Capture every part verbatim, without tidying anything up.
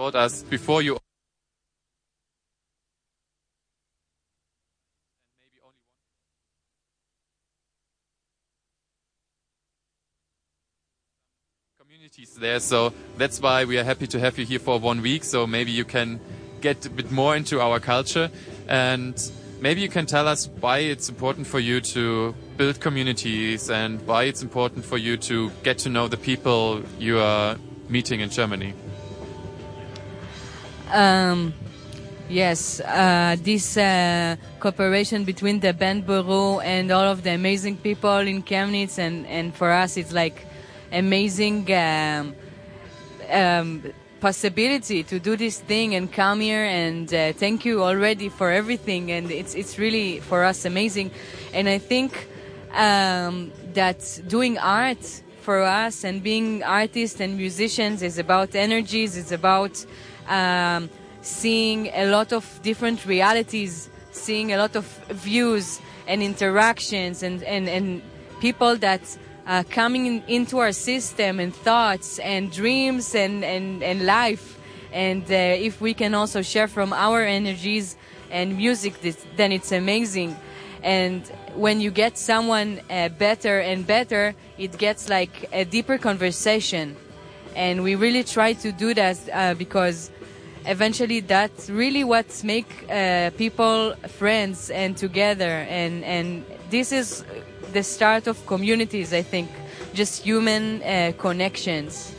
told us before you. Communities there, so that's why we are happy to have you here for one week. So maybe you can get a bit more into our culture, and maybe you can tell us why it's important for you to build communities and why it's important for you to get to know the people you are meeting in Germany. Um, yes, uh, this uh, cooperation between the band Bureau and all of the amazing people in Chemnitz, and, and for us it's like amazing um, um, possibility to do this thing and come here, and uh, thank you already for everything, and it's it's really for us amazing. And I think um, that doing art for us and being artists and musicians is about energies, it's about um, seeing a lot of different realities, seeing a lot of views and interactions, and, and, and people that Uh, coming in, into our system, and thoughts and dreams and, and, and life. And uh, if we can also share from our energies and music, this, then it's amazing. And when you get someone uh, better and better, it gets like a deeper conversation. And we really try to do that uh, because eventually that's really what make uh, people friends and together. And, and this is the start of communities, I think, just human uh, connections.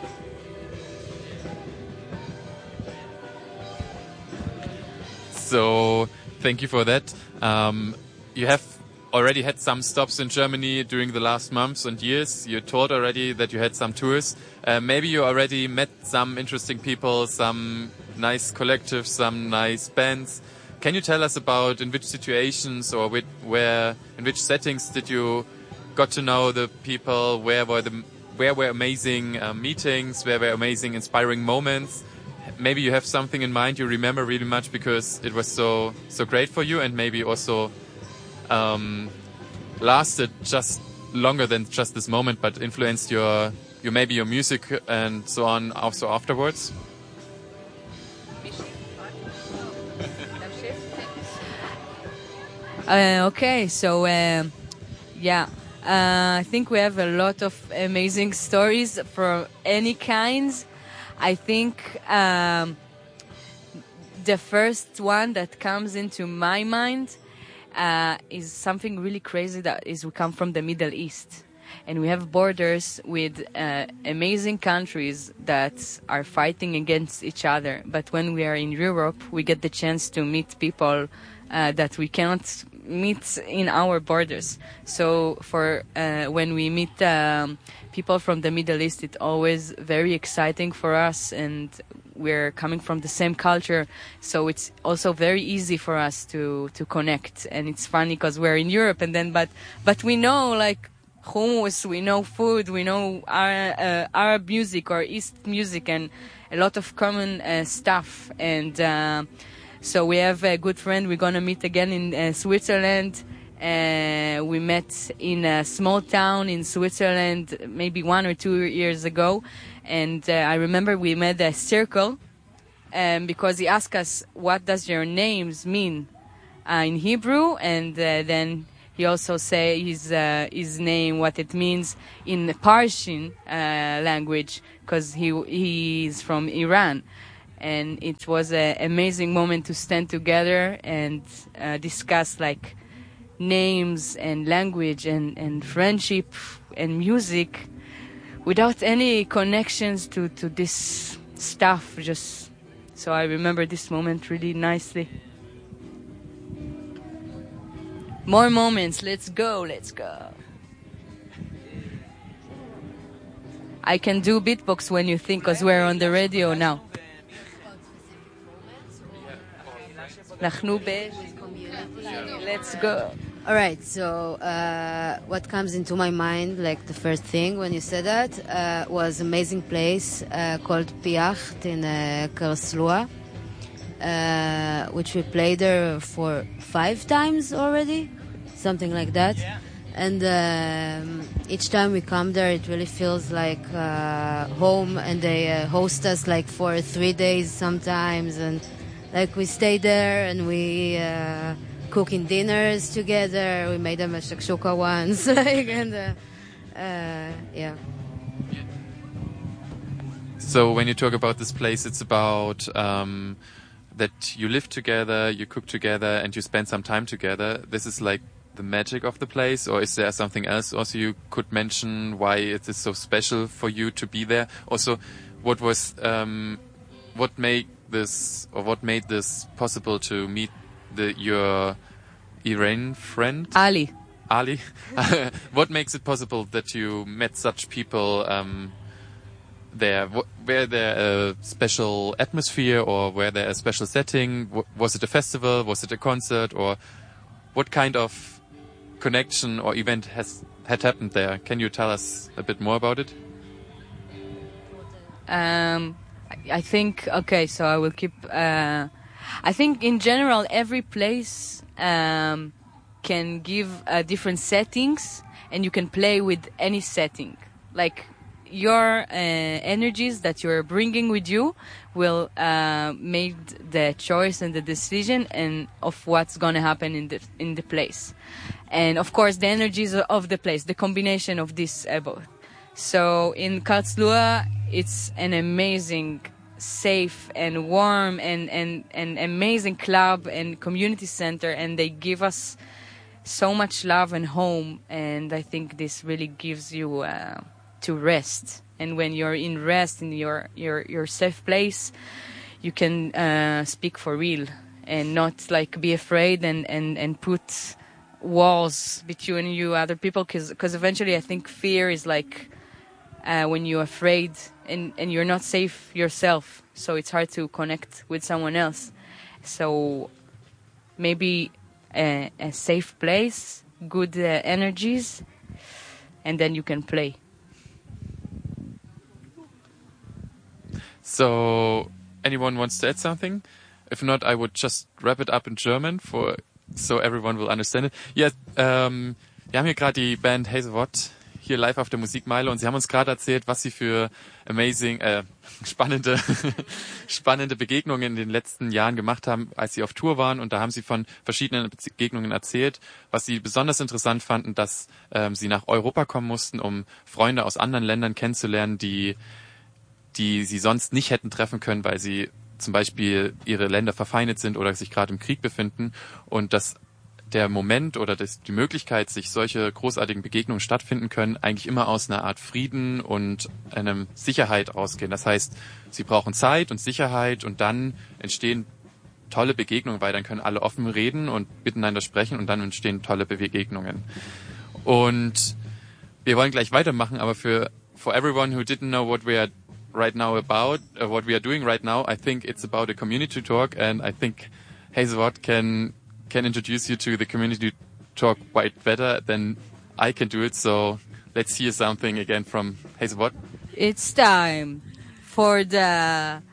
So, thank you for that. Um, you have already had some stops in Germany during the last months and years. You told already that you had some tours. Uh, maybe you already met some interesting people, some nice collectives, some nice bands. Can you tell us about in which situations or with, where, in which settings did you got to know the people? Where were the, where were amazing uh, meetings? Where were amazing, inspiring moments? Maybe you have something in mind you remember really much because it was so so great for you, and maybe also um, lasted just longer than just this moment, but influenced your your maybe your music and so on also afterwards. Uh, okay, so uh, yeah, uh, I think we have a lot of amazing stories for any kinds. I think um, the first one that comes into my mind uh, is something really crazy. That is, we come from the Middle East, and we have borders with uh, amazing countries that are fighting against each other. But when we are in Europe, we get the chance to meet people uh, that we cannot meet in our borders. So for uh, when we meet um, people from the Middle East, it's always very exciting for us, and we're coming from the same culture, so it's also very easy for us to to connect. And it's funny because we're in Europe, and then but but we know like hummus, we know food, we know our, uh, Arab music or East music, and a lot of common uh, stuff. And uh, so we have a good friend. We're gonna meet again in uh, Switzerland. Uh, we met in a small town in Switzerland maybe one or two years ago, and uh, I remember we made a circle um, because he asked us, what does your names mean uh, in Hebrew, and uh, then he also say his uh, his name, what it means in Persian uh, language, because he he is from Iran. And it was an amazing moment to stand together and uh, discuss like names and language and, and friendship and music without any connections to, to this stuff. Just so I remember this moment really nicely. More moments. Let's go. Let's go. I can do beatbox when you think, because we're on the radio now. Let's go. All right, so uh, what comes into my mind, like the first thing when you said that, uh, was an amazing place uh, called Piacht in uh, Karlsruhe, uh, which we played there for five times already, something like that. And um, each time we come there, it really feels like uh, home, and they uh, host us like for three days sometimes, and like we stay there and we uh, cooking dinners together. We made them a shakshuka once, like, and uh, uh, yeah. So when you talk about this place, it's about um, that you live together, you cook together, and you spend some time together. This is like the magic of the place, or is there something else also you could mention why it is so special for you to be there? Also, what was um, what made this or what made this possible to meet the your Iranian friend Ali? Ali, what makes it possible that you met such people um, there? W- were there a special atmosphere, or were there a special setting? W- was it a festival? Was it a concert? Or what kind of connection or event has had happened there? Can you tell us a bit more about it? Um, I think, okay, so I will keep, uh, I think in general every place um, can give uh, different settings, and you can play with any setting. Like your uh, energies that you're bringing with you will uh, make the choice and the decision and of what's going to happen in the in the place. And of course the energies of the place, the combination of this uh, both. So in Karlsruhe, it's an amazing, safe and warm and, and, and amazing club and community center, and they give us so much love and home, and I think this really gives you uh, to rest. And when you're in rest, in your, your, your safe place, you can uh, speak for real and not like be afraid and, and, and put walls between you other people, because eventually I think fear is like uh, when you're afraid and, and you're not safe yourself, so it's hard to connect with someone else. So maybe a, a safe place, good uh, energies, and then you can play. So anyone wants to add something? If not, I would just wrap it up in German for so everyone will understand it. Ja, ähm, wir haben hier gerade die Band Hazelwood hier live auf der Musikmeile, und sie haben uns gerade erzählt, was sie für amazing, äh, spannende, spannende Begegnungen in den letzten Jahren gemacht haben, als sie auf Tour waren. Und da haben sie von verschiedenen Begegnungen erzählt. Was sie besonders interessant fanden, dass ähm, sie nach Europa kommen mussten, um Freunde aus anderen Ländern kennenzulernen, die die sie sonst nicht hätten treffen können, weil sie zum Beispiel ihre Länder verfeindet sind oder sich gerade im Krieg befinden, und dass der Moment oder das, die Möglichkeit, sich solche großartigen Begegnungen stattfinden können, eigentlich immer aus einer Art Frieden und einem Sicherheit ausgehen. Das heißt, sie brauchen Zeit und Sicherheit, und dann entstehen tolle Begegnungen, weil dann können alle offen reden und miteinander sprechen, und dann entstehen tolle Begegnungen. Und wir wollen gleich weitermachen, aber für for everyone who didn't know what we are right now about, uh, what we are doing right now, I think it's about a community talk, and I think Hazelwood can can introduce you to the community talk quite better than I can do it. So let's hear something again from Hazelwood. It's time for the